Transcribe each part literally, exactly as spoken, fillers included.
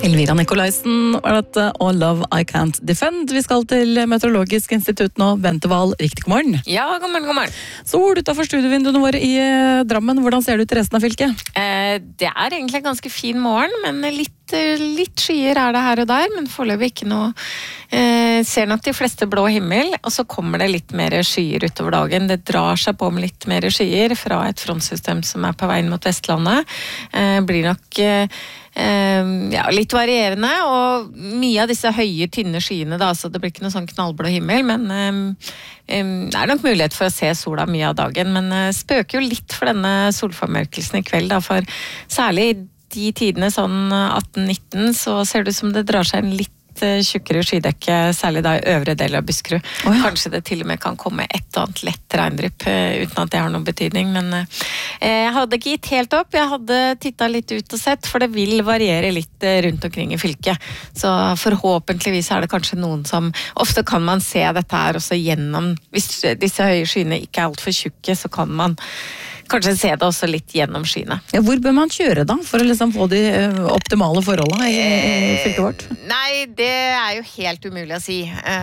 Elvira Nikolaisen var dette, og Love I Can't Defend. Vi skal til Meteorologisk institutt nå. Bente Wahl, riktig god morgen. Ja, god morgen, god morgen. Sol utenfor studievinduene våre i Drammen. Hvordan ser det ut i resten av fylket? Eh, det er egentlig en ganske fin morgen, men litt, litt skyer er det her og der, men foreløpig ikke noe. Eh, ser nok de fleste blå himmel, og så kommer det litt mer skyer utover dagen. Det drar seg på med litt mer skyer fra et frontsystem som er på veien mot Vestlandet. Eh, blir nok eh, Uh, ja, litt varierende, og mye av disse høye, tynne skyene da, så det blir ikke noe sånn knallblå himmel, men um, um, det er nok mulighet for å se sola mye av dagen, men uh, spøker jo litt for denne solformørkelsen i kveld da, for særlig i de tidene sånn atten nitten så ser det ut som det drar seg en litt tjukkere skydekke, særlig da i øvre del av Buskerud. Oh, ja. Kanskje det til og med kan komme et og annet lett regndrypp uten at det har noen betydning, men eh, jeg hadde ikke gitt helt opp. Jeg hadde tittet litt ut og sett, for det vil variere litt rundt omkring i fylket. Så forhåpentligvis er det kanskje noen som, ofte kan man se dette her også gjennom, hvis disse høye skyene ikke er alt for tjukke, så kan man kanskje se det også litt gjennom skyene. Ja, hvor bør man kjøre da, for å liksom få de optimale forholdene i, i fylket vårt? Nei, det er jo helt umulig å si.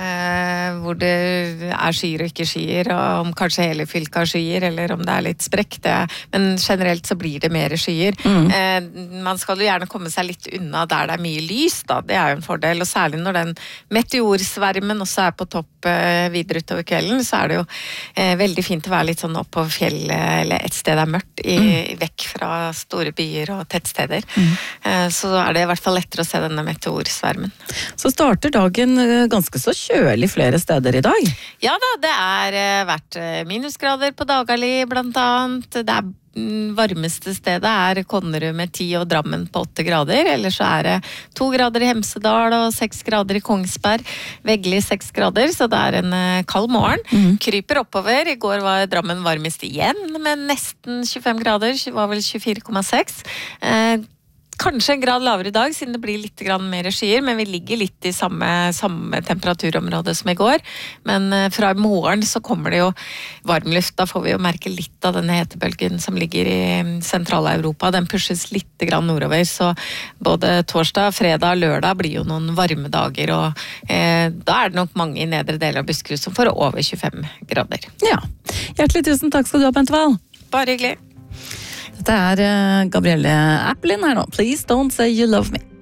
Eh, hvor det er skyer og ikke skyer, og om kanskje hele fylket har skyer, eller om det er litt sprekk. Det. Men generelt så blir det mer skyer. Mm. Eh, man skal jo gjerne komme seg litt unna der det er mye lys, da. Det er jo en fordel, og særlig når den meteorsvermen også er på topp eh, videre utover kvelden, så er det jo eh, veldig fint å være litt sånn opp på fjellet, eller et sted det er mørkt, i, mm. vekk fra store byer og tettsteder. Mm. Så er det i hvert fall lettere å se denne meteorsvermen. Så starter dagen ganske så kjølig flere steder i dag? Ja da, det er vært minusgrader på Dagali blant annet. Det er varmeste stedet er Konnerud med ti og Drammen på åtte grader, eller så er det to grader i Hemsedal og seks grader i Kongsberg, Veggli seks grader, så det er en kald morgen. Mm. Kryper oppover, i går var Drammen varmest igjen, med nesten tjuefem grader, var vel tjuefire komma seks. Eh, Kanskje en grad lavere i dag, siden det blir litt mer skyer, men vi ligger litt i samme, samme temperaturområde som i går. Men fra i morgen så kommer det jo varmluft, da får vi jo merke litt av denne hetebølgen som ligger i Sentral-Europa. Den pushes litt grann nordover, så både torsdag, fredag og lørdag blir jo noen varme dager, og eh, da er det nok mange i nedre del av Buskerud som får over tjuefem grader. Ja, hjertelig tusen takk skal du ha, Bente Wahl. Bare hyggelig. Dette er Gabrielle Applin her nå. Please don't say you love me.